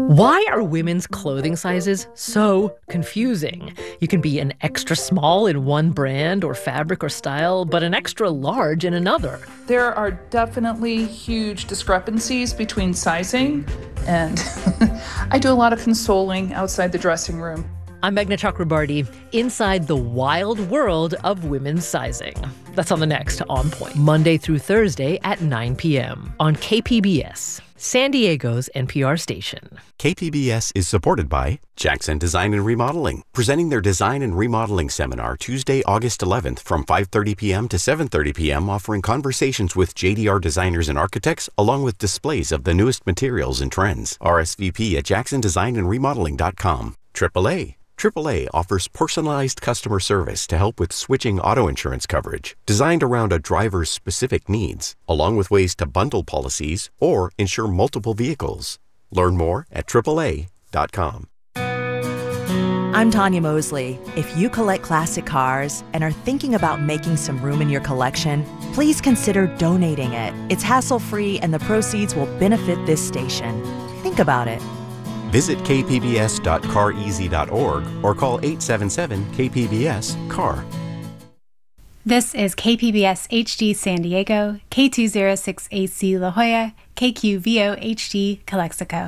Why are women's clothing sizes so confusing? You can be an extra small in one brand or fabric or style, but an extra large in another. There are definitely huge discrepancies between sizing, and I do a lot of consoling outside the dressing room. I'm Meghna Chakrabarti, inside the wild world of women's sizing. That's on the next On Point, Monday through Thursday at 9 p.m. on KPBS, San Diego's NPR station. KPBS is supported by Jackson Design and Remodeling, presenting their Design and Remodeling Seminar Tuesday, August 11th from 5:30 p.m. to 7:30 p.m., offering conversations with JDR designers and architects, along with displays of the newest materials and trends. RSVP at jacksondesignandremodeling.com. AAA offers personalized customer service to help with switching auto insurance coverage, designed around a driver's specific needs, along with ways to bundle policies or insure multiple vehicles. Learn more at AAA.com. I'm Tanya Mosley. If you collect classic cars and are thinking about making some room in your collection, please consider donating it. It's hassle-free and the proceeds will benefit this station. Think about it. Visit kpbs.careasy.org or call 877-KPBS-CAR. This is KPBS HD San Diego, K206AC La Jolla, KQVO HD Calexico.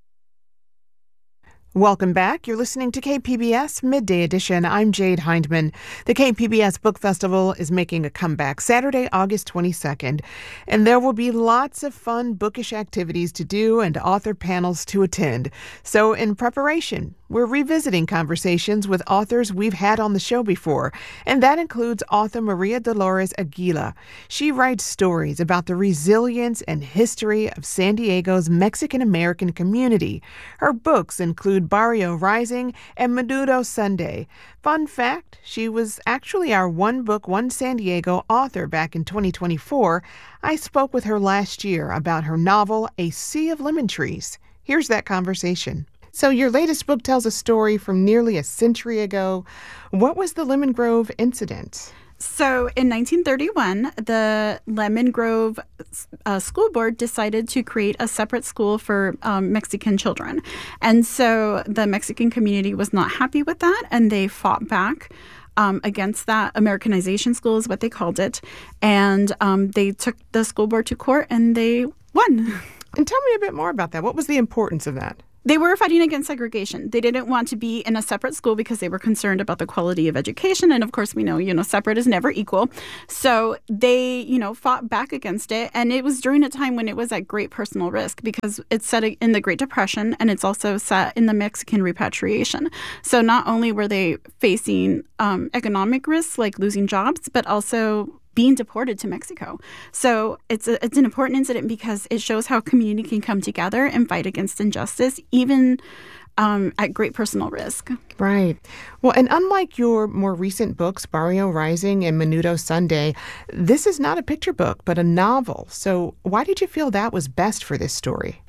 Welcome back. You're listening to KPBS Midday Edition. I'm Jade Hindman. The KPBS Book Festival is making a comeback Saturday, August 22nd, and there will be lots of fun bookish activities to do and author panels to attend. So in preparation, we're revisiting conversations with authors we've had on the show before, and that includes author Maria Dolores Aguila. She writes stories about the resilience and history of San Diego's Mexican-American community. Her books include Barrio Rising and Menudo Sunday. Fun fact, she was actually our One Book, One San Diego author back in 2024. I spoke with her last year about her novel, A Sea of Lemon Trees. Here's that conversation. So your latest book tells a story from nearly a century ago. What was the Lemon Grove incident? So in 1931, the Lemon Grove School Board decided to create a separate school for Mexican children. And so the Mexican community was not happy with that, and they fought back against that. Americanization school is what they called it. And they took the school board to court, and they won. And tell me a bit more about that. What was the importance of that? They were fighting against segregation. They didn't want to be in a separate school because they were concerned about the quality of education. And of course, we know, separate is never equal. So they, fought back against it. And it was during a time when it was at great personal risk because it's set in the Great Depression and it's also set in the Mexican repatriation. So not only were they facing economic risks like losing jobs, but also being deported to Mexico. So it's an important incident because it shows how community can come together and fight against injustice, even at great personal risk. Right. Well, and unlike your more recent books, Barrio Rising and Menudo Sunday, this is not a picture book, but a novel. So why did you feel that was best for this story?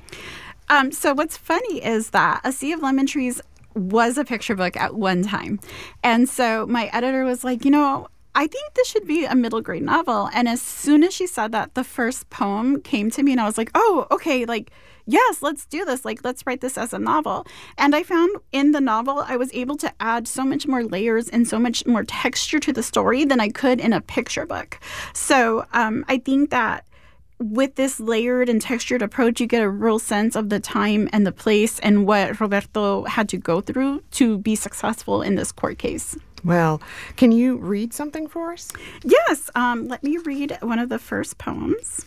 So what's funny is that A Sea of Lemon Trees was a picture book at one time. And so my editor was like, I think this should be a middle grade novel. And as soon as she said that, the first poem came to me and I was like, oh, okay, yes, let's do this. Let's write this as a novel. And I found in the novel, I was able to add so much more layers and so much more texture to the story than I could in a picture book. So I think that with this layered and textured approach, you get a real sense of the time and the place and what Roberto had to go through to be successful in this court case. Well, can you read something for us? Yes. Let me read one of the first poems.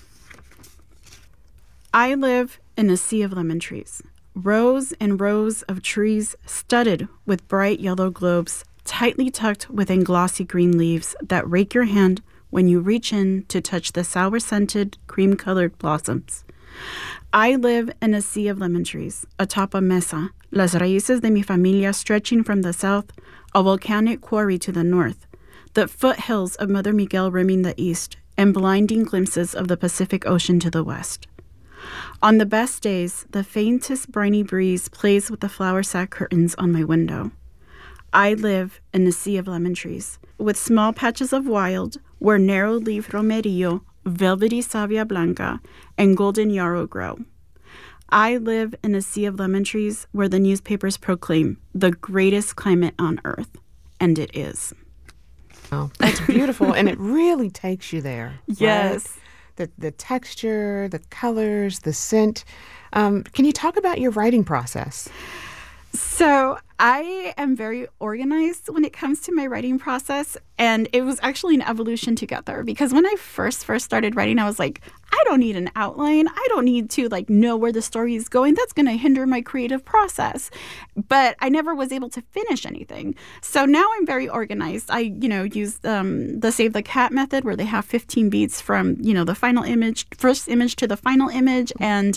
I live in a sea of lemon trees, rows and rows of trees studded with bright yellow globes, tightly tucked within glossy green leaves that rake your hand when you reach in to touch the sour-scented, cream-colored blossoms. I live in a sea of lemon trees, atop a mesa, las raíces de mi familia stretching from the south, a volcanic quarry to the north, the foothills of Mother Miguel rimming the east, and blinding glimpses of the Pacific Ocean to the west. On the best days, the faintest briny breeze plays with the flower sack curtains on my window. I live in a sea of lemon trees, with small patches of wild, where narrow-leaf romerillo, velvety savia blanca, and golden yarrow grow. I live in a sea of lemon trees where the newspapers proclaim the greatest climate on earth. And it is. Oh, that's beautiful. And it really takes you there. Yes. Right? The texture, the colors, the scent. Can you talk about your writing process? So I am very organized when it comes to my writing process. And it was actually an evolution to get there. Because when I first started writing, I was like, I don't need an outline. I don't need to know where the story is going. That's going to hinder my creative process. But I never was able to finish anything. So now I'm very organized. I, use the Save the Cat method where they have 15 beats from, the final image, first image to the final image. And,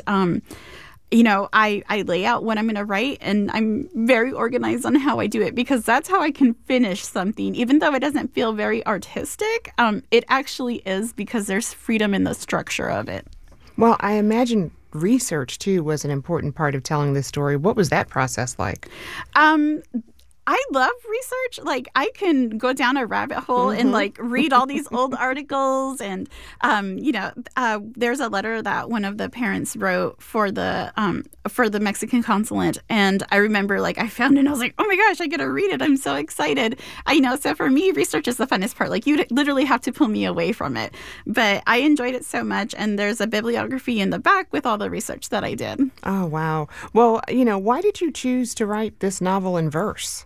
I lay out what I'm going to write, and I'm very organized on how I do it because that's how I can finish something. Even though it doesn't feel very artistic, it actually is because there's freedom in the structure of it. Well, I imagine research, too, was an important part of telling this story. What was that process like? I love research. I can go down a rabbit hole and read all these old articles. And, there's a letter that one of the parents wrote for the Mexican consulate. And I remember I found it and I was like, oh my gosh, I get to read it. I'm so excited. So for me, research is the funnest part. You literally have to pull me away from it. But I enjoyed it so much. And there's a bibliography in the back with all the research that I did. Oh, wow. Well, why did you choose to write this novel in verse?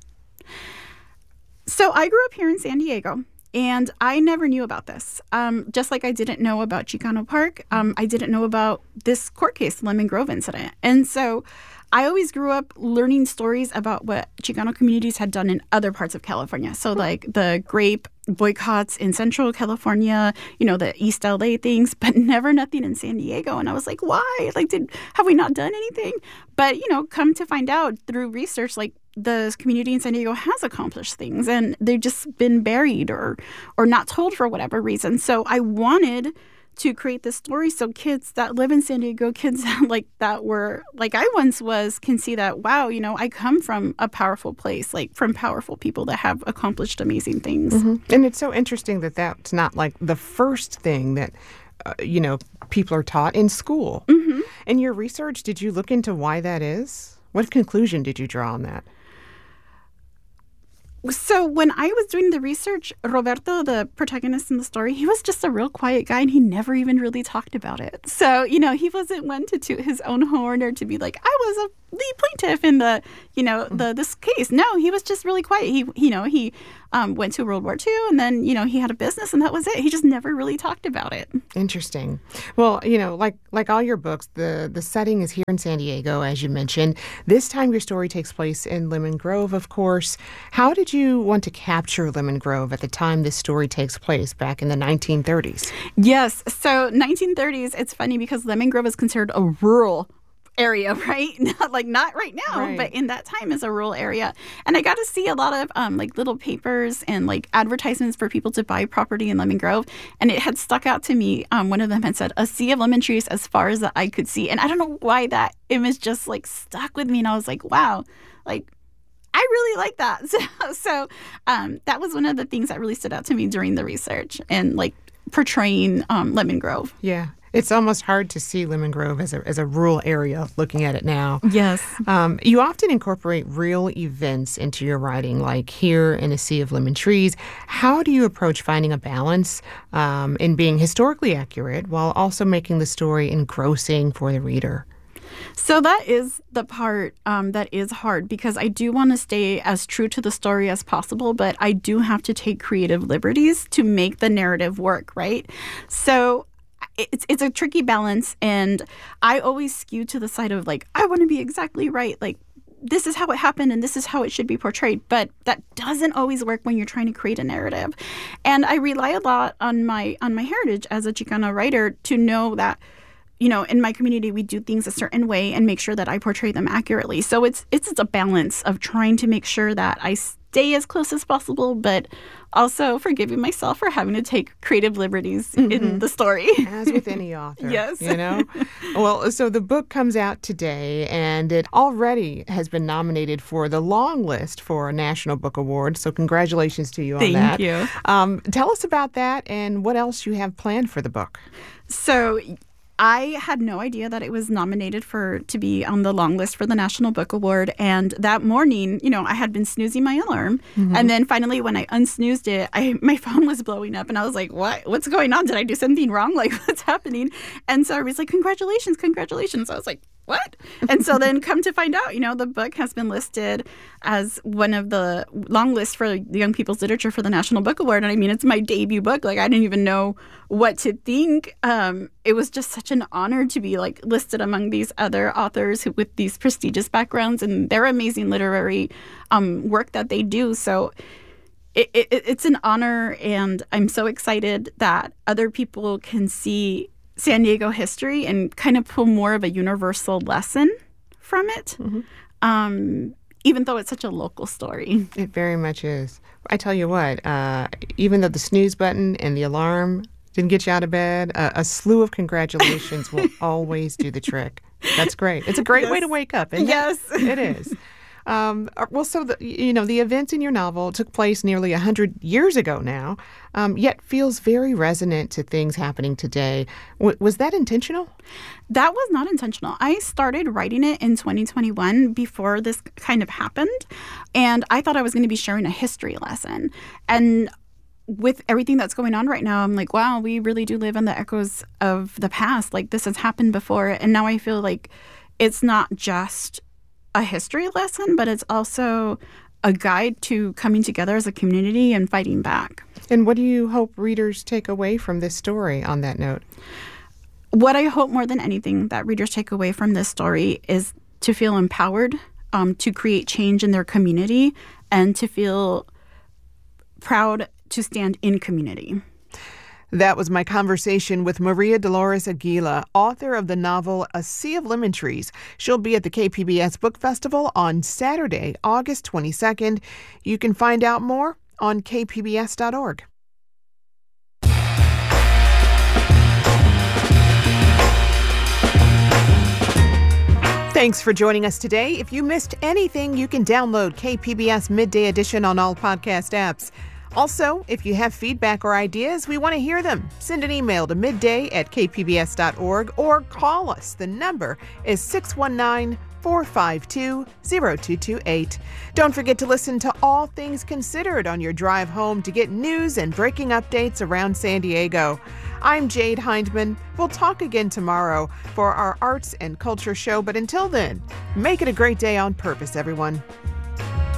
So I grew up here in San Diego, and I never knew about this. Just like I didn't know about Chicano Park, I didn't know about this court case, Lemon Grove incident. And so I always grew up learning stories about what Chicano communities had done in other parts of California. So the grape boycotts in Central California, the East LA things, but never nothing in San Diego. And I was like, why? Have we not done anything? But, come to find out through research, the community in San Diego has accomplished things and they've just been buried or not told for whatever reason. So I wanted to create this story so kids that live in San Diego, kids that were like I once was, can see that, wow, I come from a powerful place, from powerful people that have accomplished amazing things. Mm-hmm. And it's so interesting that that's not the first thing that, people are taught in school. Mm-hmm. In your research, did you look into why that is? What conclusion did you draw on that? So when I was doing the research, Roberto, the protagonist in the story, he was just a real quiet guy and he never even really talked about it. So, he wasn't one to toot his own horn or to be like, I was a lead plaintiff in this case. No, he was just really quiet. He went to World War II and then, he had a business and that was it. He just never really talked about it. Interesting. Well, like all your books, the setting is here in San Diego, as you mentioned. This time your story takes place in Lemon Grove, of course. How did you want to capture Lemon Grove at the time this story takes place back in the 1930s? Yes. So 1930s, it's funny because Lemon Grove is considered a rural area, right? Not right now, right. But in that time is a rural area. And I got to see a lot of little papers and advertisements for people to buy property in Lemon Grove. And it had stuck out to me. One of them had said, a sea of lemon trees as far as the eye could see. And I don't know why that image just stuck with me. And I was like, wow, I really like that. So that was one of the things that really stood out to me during the research and portraying Lemon Grove. Yeah. It's almost hard to see Lemon Grove as a rural area looking at it now. Yes. You often incorporate real events into your writing, like here in A Sea of Lemon Trees. How do you approach finding a balance in being historically accurate while also making the story engrossing for the reader? So that is the part that is hard because I do want to stay as true to the story as possible, but I do have to take creative liberties to make the narrative work, right? So it's a tricky balance, and I always skew to the side of I want to be exactly right. This is how it happened and this is how it should be portrayed. But that doesn't always work when you're trying to create a narrative. And I rely a lot on my heritage as a Chicana writer to know that, in my community, we do things a certain way and make sure that I portray them accurately. So it's a balance of trying to make sure that I stay as close as possible, but also forgiving myself for having to take creative liberties in the story. As with any author. Yes. Well, so the book comes out today, and it already has been nominated for the long list for a National Book Award. So congratulations to you on that. Thank you. Tell us about that and what else you have planned for the book. So I had no idea that it was nominated to be on the long list for the National Book Award. And that morning, I had been snoozing my alarm. Mm-hmm. And then finally, when I unsnoozed it, my phone was blowing up. And I was like, what? What's going on? Did I do something wrong? Like, what's happening? And so I was like, congratulations. I was like, what? And so then come to find out, the book has been listed as one of the long lists for young people's literature for the National Book Award. And I mean, it's my debut book. Like, I didn't even know what to think. It was just such an honor to be listed among these other authors with these prestigious backgrounds and their amazing literary work that they do. So it's an honor, and I'm so excited that other people can see San Diego history and kind of pull more of a universal lesson from it, even though it's such a local story. It very much is. I tell you what, even though the snooze button and the alarm didn't get you out of bed, a slew of congratulations will always do the trick. That's great. It's a great way to wake up, isn't it? It is. So the events in your novel took place nearly 100 years ago now, yet feels very resonant to things happening today. Was that intentional? That was not intentional. I started writing it in 2021 before this kind of happened, and I thought I was going to be sharing a history lesson. And with everything that's going on right now, I'm like, wow, we really do live in the echoes of the past. Like, this has happened before, and now I feel like it's not just a history lesson, but it's also a guide to coming together as a community and fighting back. And what do you hope readers take away from this story on that note? What I hope more than anything that readers take away from this story is to feel empowered, to create change in their community, and to feel proud to stand in community. That was my conversation with Maria Dolores Aguila, author of the novel A Sea of Lemon Trees. She'll be at the KPBS Book Festival on Saturday, August 22nd. You can find out more on kpbs.org. Thanks for joining us today. If you missed anything, you can download KPBS Midday Edition on all podcast apps. Also, if you have feedback or ideas, we want to hear them. Send an email to midday@kpbs.org or call us. The number is 619-452-0228. Don't forget to listen to All Things Considered on your drive home to get news and breaking updates around San Diego. I'm Jade Hindman. We'll talk again tomorrow for our arts and culture show, but until then, make it a great day on purpose, everyone.